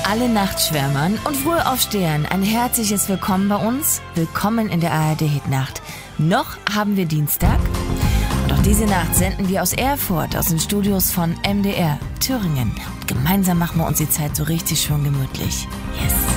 Alle Nachtschwärmern und Frühaufstehern ein herzliches Willkommen bei uns. Willkommen in der ARD-Hitnacht. Noch haben wir Dienstag. Und auch diese Nacht senden wir aus Erfurt, aus den Studios von MDR Thüringen. Und gemeinsam machen wir uns die Zeit so richtig schön gemütlich. Yes.